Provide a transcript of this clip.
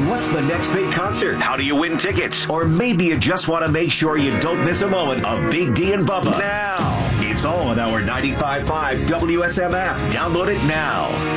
What's the next big concert? How do you win tickets? Or maybe you just want to make sure you don't miss a moment of Big D and Bubba. Now. It's all on our 95.5 WSM app. Download it now.